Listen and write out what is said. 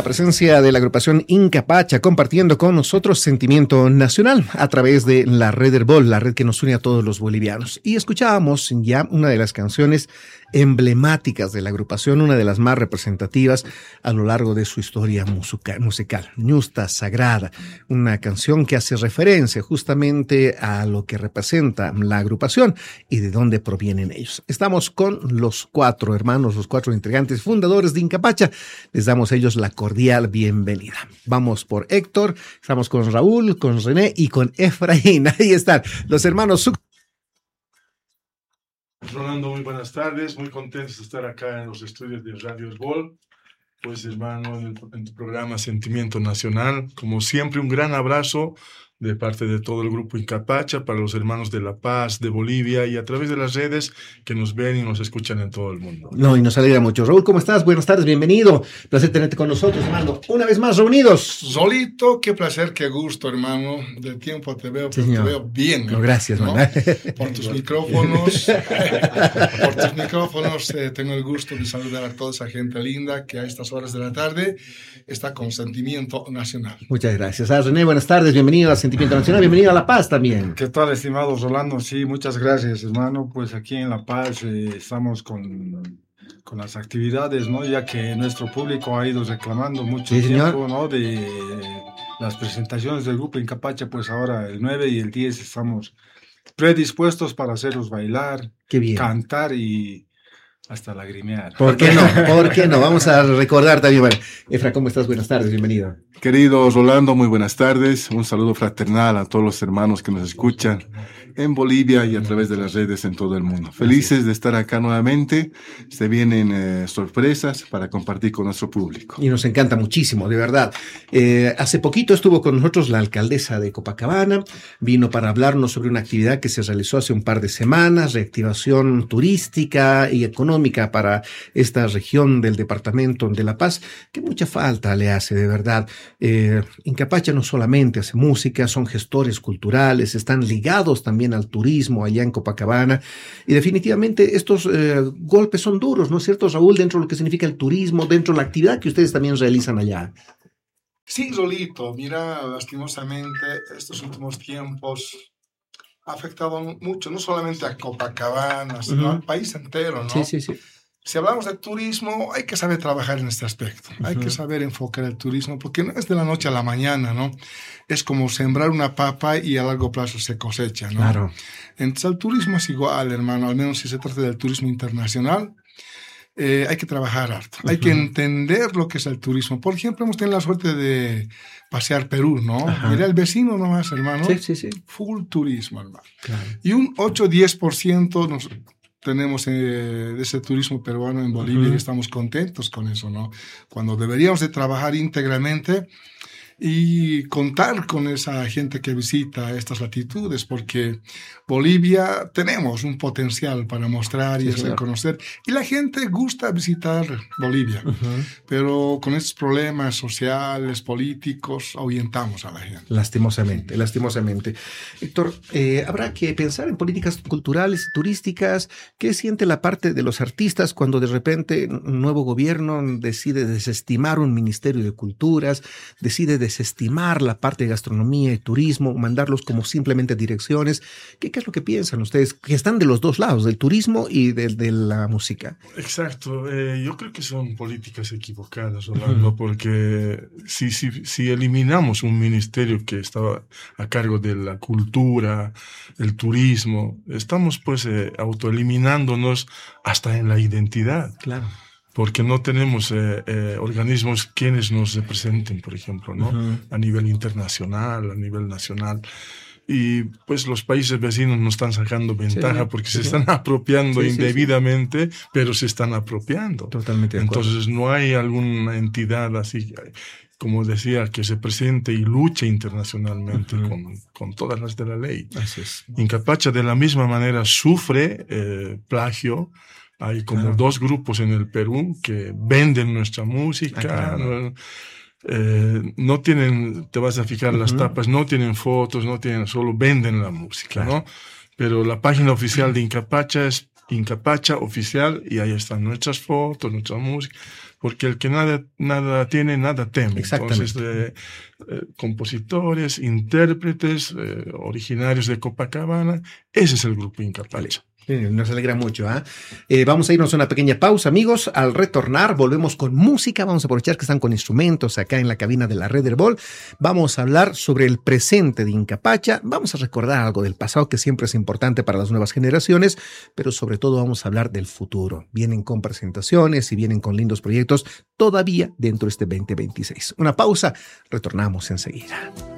presencia de la agrupación Incapacha compartiendo con nosotros Sentimiento Nacional a través de la red Herbol, la red que nos une a todos los bolivianos. Y escuchábamos ya una de las canciones emblemáticas de la agrupación, una de las más representativas a lo largo de su historia musical, Ñusta Sagrada, una canción que hace referencia justamente a lo que representa la agrupación y de dónde provienen ellos. Estamos con los cuatro hermanos, los cuatro integrantes fundadores de Incapacha. Les damos a ellos la cordial bienvenida. Vamos por Héctor, estamos con Raúl, con René y con Efraín. Ahí están los hermanos. Rolando, muy buenas tardes, muy contentos de estar acá en los estudios de Radio Herbol. Pues hermano, en tu programa Sentimiento Nacional, como siempre un gran abrazo de parte de todo el grupo Incapacha para los hermanos de La Paz, de Bolivia y a través de las redes que nos ven y nos escuchan en todo el mundo. No, y nos alegra mucho. Raúl, ¿cómo estás? Buenas tardes, bienvenido. Placer tenerte con nosotros, hermano. Una vez más reunidos. Solito, qué placer, qué gusto, hermano. De tiempo te veo, pero te veo bien. No, gracias, ¿no? hermano. Por tus micrófonos, tengo el gusto de saludar a toda esa gente linda que a estas horas de la tarde está con Sentimiento Nacional. Muchas gracias. René, buenas tardes, bienvenido a Sentimiento Nacional, bienvenido a La Paz también. ¿Qué tal, estimado Rolando? Sí, muchas gracias, hermano. Pues aquí en La Paz estamos con las actividades, ¿no? Ya que nuestro público ha ido reclamando mucho tiempo, ¿no? De las presentaciones del grupo Incapacha, pues ahora el 9 y el 10 estamos predispuestos para hacerlos bailar, cantar y hasta lagrimear. ¿Por qué no? ¿Por qué no? Vamos a recordar también. Bueno, Efra, ¿cómo estás? Buenas tardes, bienvenido. Querido Rolando, muy buenas tardes. Un saludo fraternal a todos los hermanos que nos escuchan en Bolivia y a través de las redes en todo el mundo. Felices de estar acá nuevamente. Se vienen sorpresas para compartir con nuestro público. Y nos encanta muchísimo, de verdad. Hace poquito estuvo con nosotros la alcaldesa de Copacabana. Vino para hablarnos sobre una actividad que se realizó hace un par de semanas, reactivación turística y económica para esta región del departamento de La Paz, que mucha falta le hace, de verdad. Incapacha no solamente hace música, son gestores culturales, están ligados también al turismo allá en Copacabana, y definitivamente estos golpes son duros, ¿no es cierto, Raúl? Dentro de lo que significa el turismo, dentro de la actividad que ustedes también realizan allá. Sí, Rolito, mira, lastimosamente estos últimos tiempos ha afectado mucho, no solamente a Copacabana, sino al país entero, ¿no? Sí. Si hablamos de turismo, hay que saber trabajar en este aspecto. Hay que saber enfocar el turismo, porque no es de la noche a la mañana, ¿no? Es como sembrar una papa y a largo plazo se cosecha, ¿no? Claro. Entonces, el turismo es igual, hermano, al menos si se trata del turismo internacional. Hay que trabajar harto. Hay que entender lo que es el turismo. Por ejemplo, hemos tenido la suerte de pasear Perú, ¿no? Mira el vecino nomás, hermano. Sí. Full turismo, hermano. Claro. Y un 8-10% nos tenemos de ese turismo peruano en Bolivia y estamos contentos con eso, ¿no? Cuando deberíamos de trabajar íntegramente y contar con esa gente que visita estas latitudes, porque Bolivia tenemos un potencial para mostrar y hacer conocer, y la gente gusta visitar Bolivia, pero con estos problemas sociales, políticos, ahuyentamos a la gente. Lastimosamente. Héctor, habrá que pensar en políticas culturales, turísticas. ¿Qué siente la parte de los artistas cuando de repente un nuevo gobierno decide desestimar un ministerio de culturas, decide desestimar la parte de gastronomía y turismo, mandarlos como simplemente direcciones? ¿Qué es lo que piensan ustedes, que están de los dos lados, del turismo y de la música? Exacto. Yo creo que son políticas equivocadas, Rolando, porque si eliminamos un ministerio que estaba a cargo de la cultura, el turismo, estamos pues autoeliminándonos hasta en la identidad. Claro. Porque no tenemos organismos quienes nos representen, por ejemplo, ¿no? A nivel internacional, a nivel nacional. Y pues los países vecinos nos están sacando ventaja porque se están apropiando indebidamente, pero se están apropiando. Totalmente de acuerdo. Entonces no hay alguna entidad así, como decía, que se presente y luche internacionalmente con todas las de la ley. Así es. Incapacha de la misma manera sufre plagio. Hay como dos grupos en el Perú que venden nuestra música. No tienen, te vas a fijar las tapas, no tienen fotos, no tienen, solo venden la música, ¿no? Pero la página oficial de Incapacha es Incapacha Oficial y ahí están nuestras fotos, nuestra música. porque el que nada tiene, nada teme. Exactamente. Entonces, compositores, intérpretes, originarios de Copacabana, ese es el grupo Inca Pacha. Nos alegra mucho. Vamos a irnos a una pequeña pausa, amigos. Al retornar, volvemos con música. Vamos a aprovechar que están con instrumentos acá en la cabina de la Red Herbol. Vamos a hablar sobre el presente de Inca Pacha. Vamos a recordar algo del pasado que siempre es importante para las nuevas generaciones, pero sobre todo vamos a hablar del futuro. Vienen con presentaciones y vienen con lindos proyectos todavía dentro de este 2026. Una pausa, retornamos enseguida.